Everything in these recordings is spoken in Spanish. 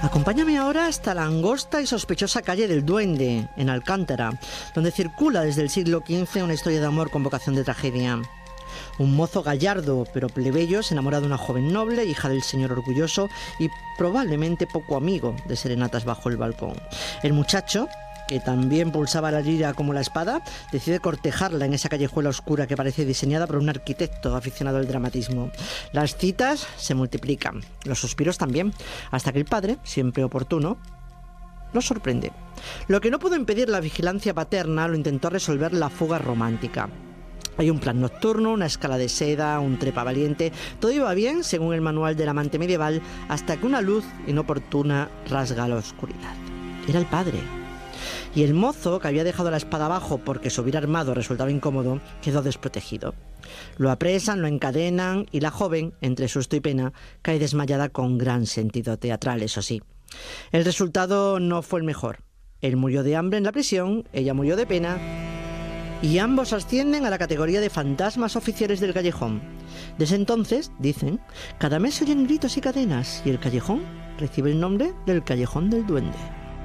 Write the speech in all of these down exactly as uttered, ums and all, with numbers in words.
Acompáñame ahora hasta la angosta y sospechosa calle del Duende, en Alcántara, donde circula desde el siglo quince una historia de amor con vocación de tragedia. Un mozo gallardo pero plebeyo se enamora de una joven noble, hija del señor orgulloso y probablemente poco amigo de serenatas bajo el balcón. El muchacho, que también pulsaba la lira como la espada, decide cortejarla en esa callejuela oscura que parece diseñada por un arquitecto aficionado al dramatismo. Las citas se multiplican, los suspiros también, hasta que el padre, siempre oportuno, nos sorprende. Lo que no pudo impedir la vigilancia paterna lo intentó resolver la fuga romántica. Hay un plan nocturno, una escala de seda, un trepa valiente. Todo iba bien, según el manual del amante medieval, hasta que una luz inoportuna rasga la oscuridad. Era el padre. Y el mozo, que había dejado la espada abajo porque subir armado resultaba incómodo, quedó desprotegido. Lo apresan, lo encadenan y la joven, entre susto y pena, cae desmayada con gran sentido teatral, eso sí. El resultado no fue el mejor. Él murió de hambre en la prisión, ella murió de pena, y ambos ascienden a la categoría de fantasmas oficiales del callejón. Desde entonces, dicen, cada mes se oyen gritos y cadenas, y el callejón recibe el nombre del Callejón del Duende.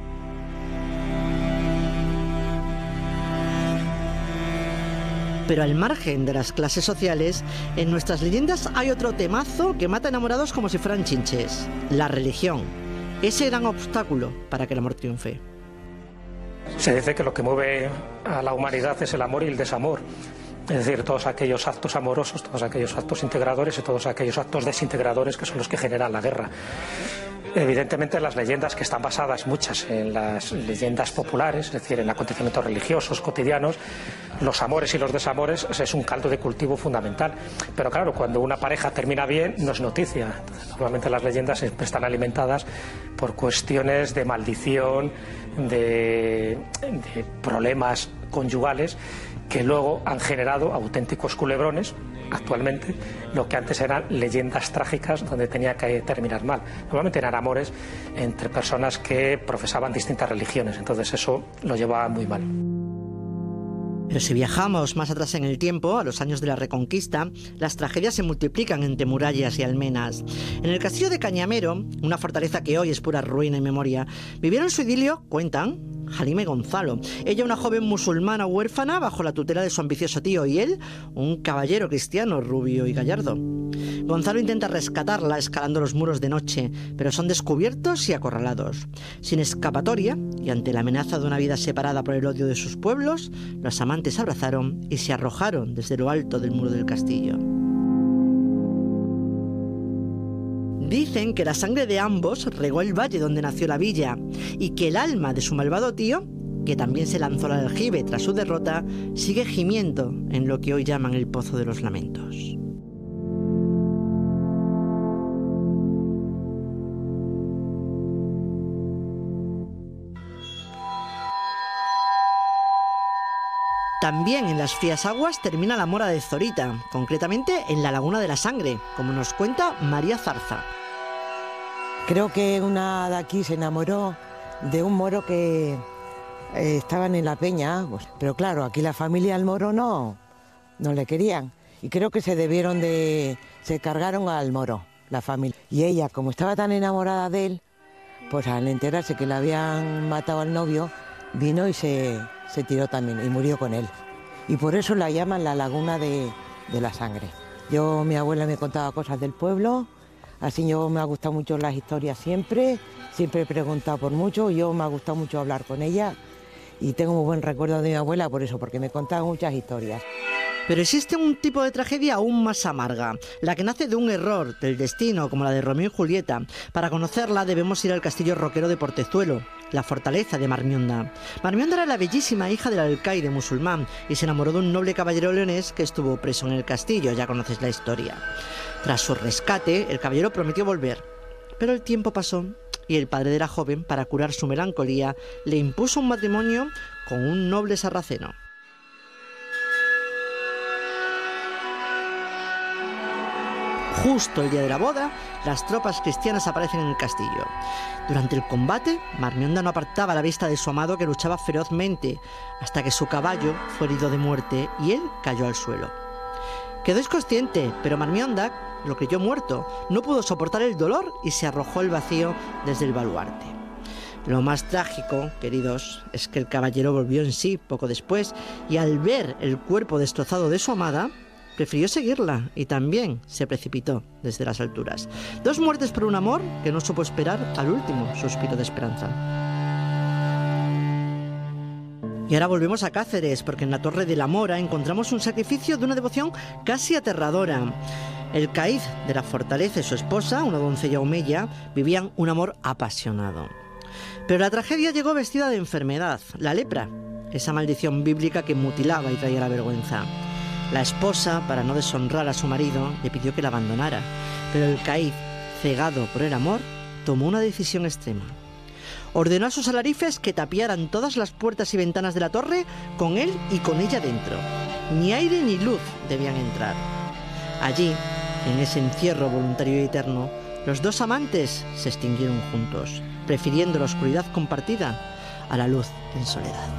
Pero al margen de las clases sociales, en nuestras leyendas hay otro temazo que mata enamorados como si fueran chinches: la religión. Ese gran obstáculo para que el amor triunfe. Se dice que lo que mueve a la humanidad es el amor y el desamor. Es decir, todos aquellos actos amorosos, todos aquellos actos integradores y todos aquellos actos desintegradores que son los que generan la guerra. Evidentemente las leyendas, que están basadas muchas en las leyendas populares, es decir, en acontecimientos religiosos cotidianos, los amores y los desamores es un caldo de cultivo fundamental. Pero claro, cuando una pareja termina bien no es noticia. Entonces, normalmente las leyendas siempre están alimentadas por cuestiones de maldición, de, de problemas conyugales que luego han generado auténticos culebrones, actualmente, lo que antes eran leyendas trágicas donde tenía que terminar mal. Normalmente eran amores entre personas que profesaban distintas religiones, entonces eso lo llevaba muy mal. Pero si viajamos más atrás en el tiempo, a los años de la Reconquista, las tragedias se multiplican entre murallas y almenas. En el castillo de Cañamero, una fortaleza que hoy es pura ruina y memoria, vivieron su idilio, cuentan, Halima y Gonzalo. Ella, una joven musulmana huérfana bajo la tutela de su ambicioso tío, y él, un caballero cristiano rubio y gallardo. Gonzalo intenta rescatarla escalando los muros de noche, pero son descubiertos y acorralados. Sin escapatoria, y ante la amenaza de una vida separada por el odio de sus pueblos, los amantes se abrazaron y se arrojaron desde lo alto del muro del castillo. Dicen que la sangre de ambos regó el valle donde nació la villa y que el alma de su malvado tío, que también se lanzó al aljibe tras su derrota, sigue gimiendo en lo que hoy llaman el Pozo de los Lamentos. También en las frías aguas termina la mora de Zorita, concretamente en la Laguna de la Sangre, como nos cuenta María Zarza. Creo que una de aquí se enamoró de un moro que eh, estaban en la peña, pues, pero claro, aquí la familia al moro no, no le querían. Y creo que se debieron de... se cargaron al moro, la familia. Y ella, como estaba tan enamorada de él, pues al enterarse que le habían matado al novio, vino y se, se tiró también y murió con él. Y por eso la llaman la Laguna de, de la Sangre. Yo, mi abuela me contaba cosas del pueblo, así yo me ha gustado mucho las historias siempre, siempre he preguntado por mucho, yo me ha gustado mucho hablar con ella y tengo muy buen recuerdo de mi abuela por eso, porque me contaba muchas historias. Pero existe un tipo de tragedia aún más amarga, la que nace de un error del destino, como la de Romeo y Julieta. Para conocerla debemos ir al castillo roquero de Portezuelo, la fortaleza de Marmionda. Marmionda era la bellísima hija del alcaide musulmán y se enamoró de un noble caballero leonés que estuvo preso en el castillo, ya conoces la historia. Tras su rescate, el caballero prometió volver, pero el tiempo pasó y el padre de la joven, para curar su melancolía, le impuso un matrimonio con un noble sarraceno. Justo el día de la boda, las tropas cristianas aparecen en el castillo. Durante el combate, Marmionda no apartaba la vista de su amado, que luchaba ferozmente, hasta que su caballo fue herido de muerte y él cayó al suelo. Quedó inconsciente, pero Marmiondak lo creyó muerto. No pudo soportar el dolor y se arrojó al vacío desde el baluarte. Lo más trágico, queridos, es que el caballero volvió en sí poco después y al ver el cuerpo destrozado de su amada, prefirió seguirla y también se precipitó desde las alturas. Dos muertes por un amor que no supo esperar al último suspiro de esperanza. Y ahora volvemos a Cáceres, porque en la Torre de la Mora encontramos un sacrificio de una devoción casi aterradora. El caid de la fortaleza y su esposa, una doncella omeya, vivían un amor apasionado. Pero la tragedia llegó vestida de enfermedad, la lepra, esa maldición bíblica que mutilaba y traía la vergüenza. La esposa, para no deshonrar a su marido, le pidió que la abandonara, pero el caid, cegado por el amor, tomó una decisión extrema. Ordenó a sus alarifes que tapiaran todas las puertas y ventanas de la torre con él y con ella dentro. Ni aire ni luz debían entrar. Allí, en ese encierro voluntario y eterno, los dos amantes se extinguieron juntos, prefiriendo la oscuridad compartida a la luz en soledad.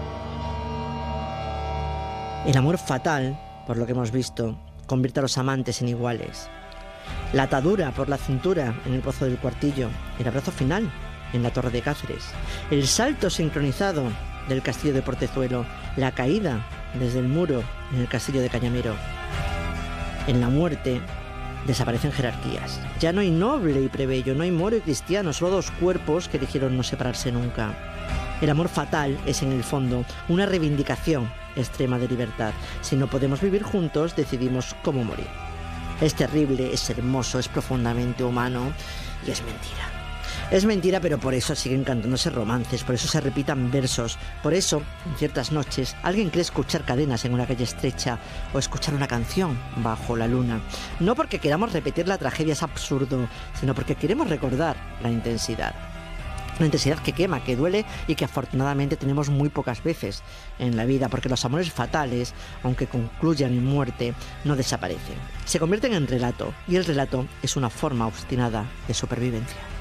El amor fatal, por lo que hemos visto, convierte a los amantes en iguales. La atadura por la cintura en el pozo del Cuartillo, el abrazo final en la Torre de Cáceres, el salto sincronizado del castillo de Portezuelo, la caída desde el muro en el castillo de Cañamero. En la muerte desaparecen jerarquías. Ya no hay noble y plebeyo, no hay moro y cristiano, solo dos cuerpos que eligieron no separarse nunca. El amor fatal es, en el fondo, una reivindicación extrema de libertad. Si no podemos vivir juntos, decidimos cómo morir. Es terrible, es hermoso, es profundamente humano y es mentira. Es mentira, pero por eso siguen cantándose romances, por eso se repitan versos, por eso, en ciertas noches, alguien cree escuchar cadenas en una calle estrecha o escuchar una canción bajo la luna. No porque queramos repetir la tragedia, es absurdo, sino porque queremos recordar la intensidad. Una intensidad que quema, que duele y que afortunadamente tenemos muy pocas veces en la vida, porque los amores fatales, aunque concluyan en muerte, no desaparecen. Se convierten en relato, y el relato es una forma obstinada de supervivencia.